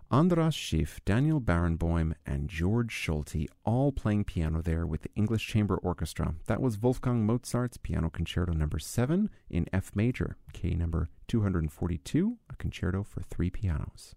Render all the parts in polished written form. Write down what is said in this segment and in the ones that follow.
Andras Schiff, Daniel Barenboim, and George Schulte all playing piano there with the English Chamber Orchestra. That was Wolfgang Mozart's Piano Concerto No. 7 in F major, K number 242, a concerto for three pianos.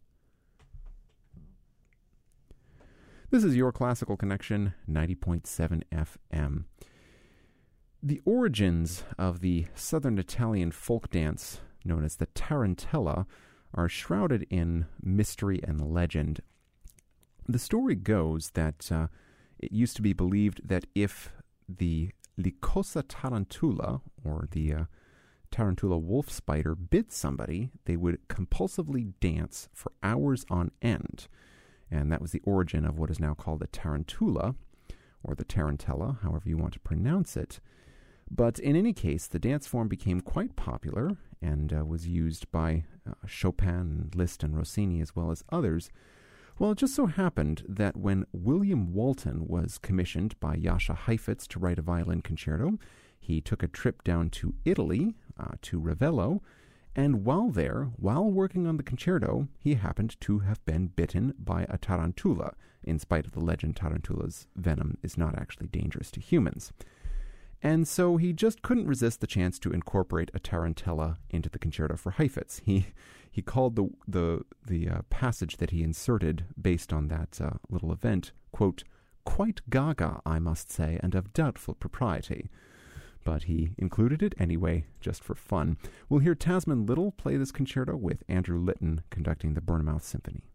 This is Your Classical Connection, 90.7 FM. The origins of the southern Italian folk dance, known as the tarantella, are shrouded in mystery and legend. The story goes that it used to be believed that if the Lycosa tarantula, or the tarantula wolf spider, bit somebody, they would compulsively dance for hours on end. And that was the origin of what is now called the tarantula, or the tarantella, however you want to pronounce it. But in any case, the dance form became quite popular and was used by Chopin, Liszt, and Rossini, as well as others. Well, it just so happened that when William Walton was commissioned by Jascha Heifetz to write a violin concerto, he took a trip down to Italy, to Ravello, and while working on the concerto, he happened to have been bitten by a tarantula. In spite of the legend, tarantula's venom is not actually dangerous to humans. And so he just couldn't resist the chance to incorporate a tarantella into the concerto for Heifetz. He called the passage that he inserted based on that little event, quote, "quite gaga, I must say, and of doubtful propriety." But he included it anyway, just for fun. We'll hear Tasman Little play this concerto with Andrew Litton conducting the Bournemouth Symphony.